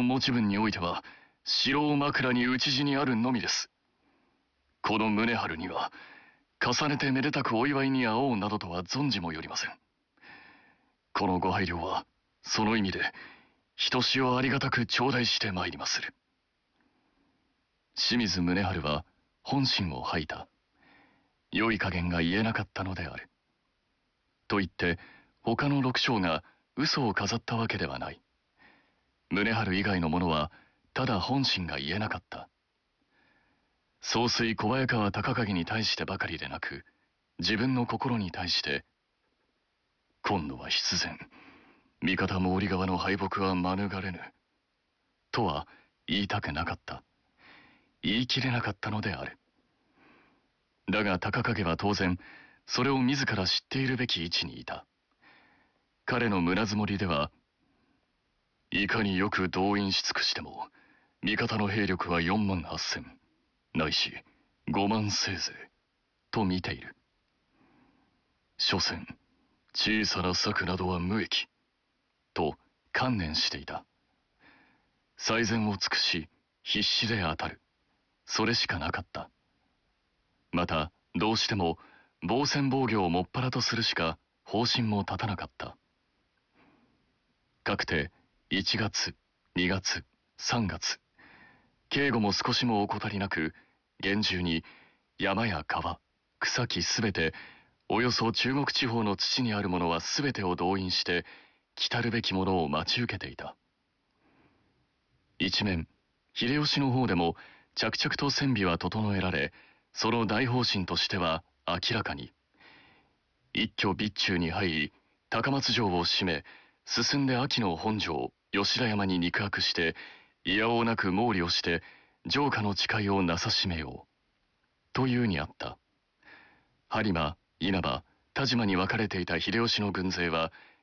持ち分においては城を枕に討ち死にあるのみです。この宗春には重ねてめでたくお祝いに会おうなどとは存じもよりません。このご配慮はその意味でひとしおありがたく頂戴してまいりまする。清水宗春は本心を吐いた。良い加減が言えなかったのである。と言って他の六将が嘘を飾ったわけではない。宗春以外の者はただ本心が言えなかった。総帥小早川隆景に対してばかりでなく、自分の心に対して、今度は必然味方毛利側の敗北は免れぬとは言いたくなかった。言い切れなかったのである。だが隆景は当然それを自ら知っているべき位置にいた。彼の村積もりでは、いかによく動員し尽くしても味方の兵力は4万8千ないし5万せいぜいと見ている。所詮小さな策などは無益と観念していた。最善を尽くし必死で当たる、それしかなかった。またどうしても防戦防御をもっぱらとするしか方針も立たなかった。かくて1月2月3月警護も少しも怠りなく、厳重に山や川草木すべて、およそ中国地方の土にあるものはすべてを動員して来たるべきものを待ち受けていた。一面秀吉の方でも着々と戦備は整えられ、その大方針としては明らかに、一挙備中に入り高松城を閉め、進んで秋の本城吉田山に肉薄して、いやおうなく毛利をして城下の誓いをなさしめようというにあった。播磨稲葉田島に分かれていた秀吉の軍勢は